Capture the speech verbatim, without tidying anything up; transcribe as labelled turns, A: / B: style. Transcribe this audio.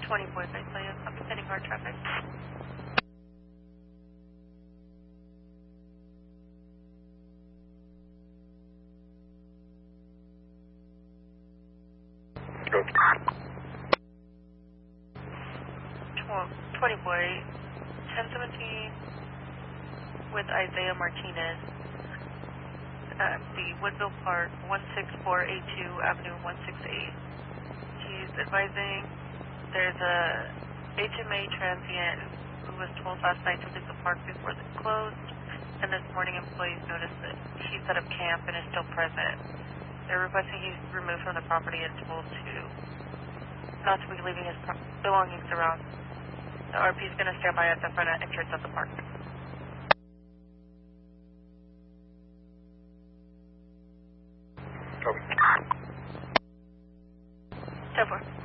A: twenty Boys Isaiah, copy pending hard traffic. twenty Boy, ten seventeen with Isaiah Martinez at the Woodville Park, one six four eight two Avenue one six eight. He's advising there's a H M A transient who was told last night to leave the park before they closed, and this morning employees noticed that he set up camp and is still present. They're requesting he's removed from the property and told to not to be leaving his pro belongings around. The R P is going to stand by at the front entrance of the park.
B: Copy.
A: ten four.